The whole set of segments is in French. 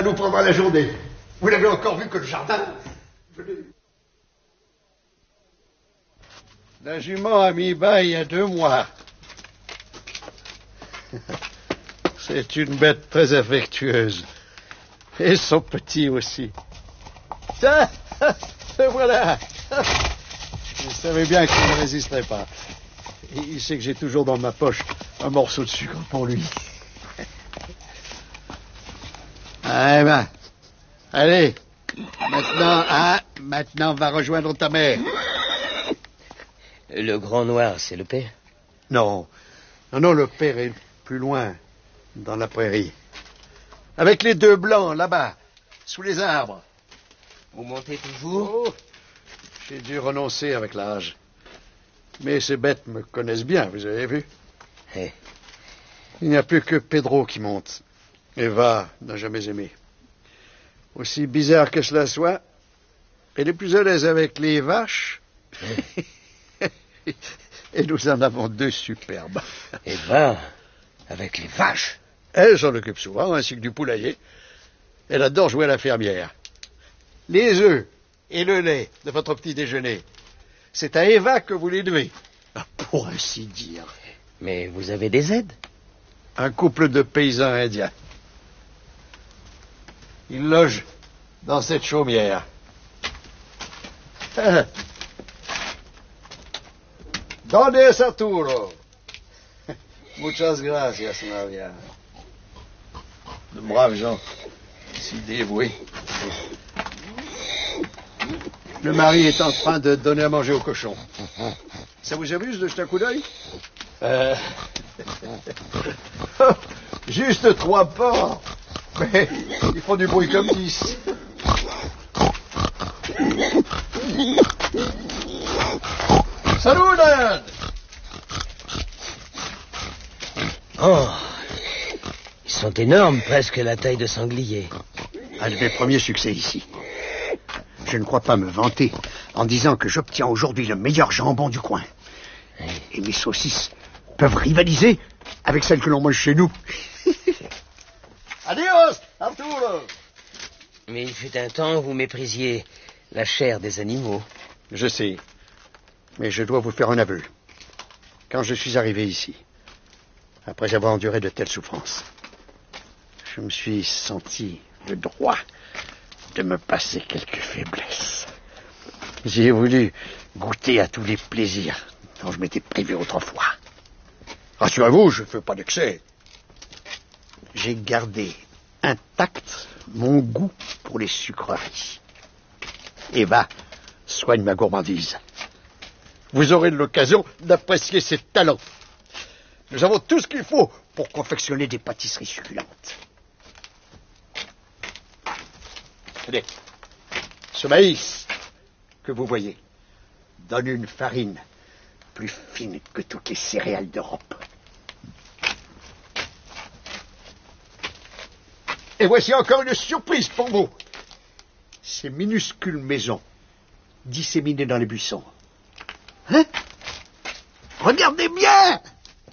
vous prendra la journée. Vous n'avez encore vu que le jardin. La jument a mis bas il y a 2 mois. C'est une bête très affectueuse. Et son petit aussi. Tiens, le voilà. Je savais bien qu'il ne résisterait pas. Il sait que j'ai toujours dans ma poche un morceau de sucre pour lui. Eh ben, allez, maintenant va rejoindre ta mère. Le grand noir, c'est le père? Non, le père est plus loin, dans la prairie. Avec les 2 blancs, là-bas, sous les arbres. Vous montez toujours? Oh, j'ai dû renoncer avec l'âge. Mais ces bêtes me connaissent bien, vous avez vu. Eh. Il n'y a plus que Pedro qui monte. Eva n'a jamais aimé. Aussi bizarre que cela soit, elle est plus à l'aise avec les vaches. Et nous en avons 2 superbes. Eva, avec les vaches? Elle s'en occupe souvent, ainsi que du poulailler. Elle adore jouer à la fermière. Les œufs et le lait de votre petit déjeuner, c'est à Eva que vous les devez, pour ainsi dire. Mais vous avez des aides? Un couple de paysans indiens. Ils logent dans cette chaumière. Donde Arturo. Muchas gracias, Maria. De braves gens, si dévoués. Le mari est en train de donner à manger aux cochons. Ça vous amuse de jeter un coup d'œil? Juste 3 porcs. Mais ils font du bruit comme 10. Salut, Dad! Oh, ils sont énormes, presque la taille de sanglier. Un de mes premiers succès ici. Je ne crois pas me vanter en disant que j'obtiens aujourd'hui le meilleur jambon du coin. Et mes saucisses peuvent rivaliser avec celles que l'on mange chez nous. Adios, Arturo! Mais il fut un temps où vous méprisiez la chair des animaux. Je sais, mais je dois vous faire un aveu. Quand je suis arrivé ici, après avoir enduré de telles souffrances, je me suis senti le droit de me passer quelques faiblesses. J'ai voulu goûter à tous les plaisirs dont je m'étais privé autrefois. Rassurez-vous, je ne fais pas d'excès. J'ai gardé intact mon goût pour les sucreries. Eva soigne ma gourmandise. Vous aurez l'occasion d'apprécier ses talents. Nous avons tout ce qu'il faut pour confectionner des pâtisseries succulentes. Tenez, ce maïs que vous voyez donne une farine plus fine que toutes les céréales d'Europe. Et voici encore une surprise pour vous. Ces minuscules maisons disséminées dans les buissons. Hein? Regardez bien!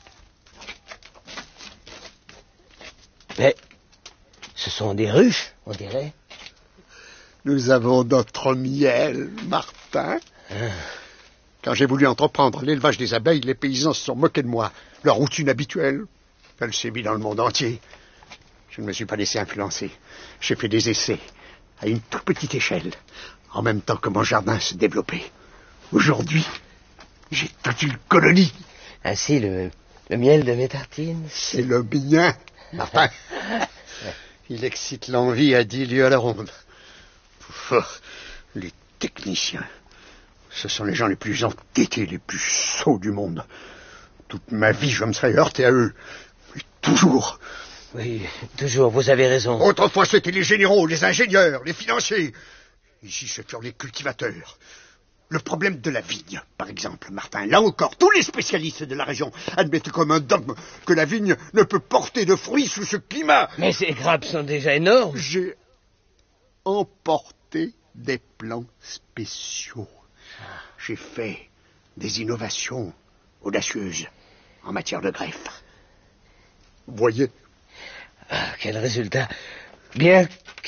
Mais ce sont des ruches, on dirait. Nous avons notre miel, Martin. Quand j'ai voulu entreprendre l'élevage des abeilles, les paysans se sont moqués de moi. Leur routine habituelle, elle s'est mise dans le monde entier. Je ne me suis pas laissé influencer. J'ai fait des essais, à une toute petite échelle, en même temps que mon jardin se développait. Aujourd'hui, j'ai toute une colonie. Ainsi, le miel de mes tartines? C'est le mien, Martin. Il excite l'envie à 10 lieues à la ronde. Les techniciens, ce sont les gens les plus entêtés, les plus sots du monde. Toute ma vie, je me serais heurté à eux. Mais toujours. Oui, toujours, vous avez raison. Autrefois, c'étaient les généraux, les ingénieurs, les financiers. Ici, ce furent les cultivateurs. Le problème de la vigne, par exemple, Martin. Là encore, tous les spécialistes de la région admettent comme un dogme que la vigne ne peut porter de fruits sous ce climat. Mais ces grappes sont déjà énormes. J'ai emporté des plans spéciaux. J'ai fait des innovations audacieuses en matière de greffe. Vous voyez? Ah, quel résultat. Bien